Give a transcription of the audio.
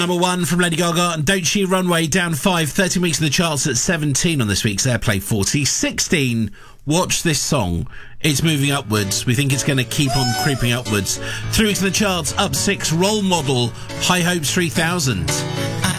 Number 1 from Lady Gaga and Don't She Runway, down 5, 13 weeks in the charts at 17 on this week's Airplay 40. 16, watch this song. It's moving upwards. We think it's going to keep on creeping upwards. 3 weeks in the charts, up 6, Role Model, High Hopes 3000.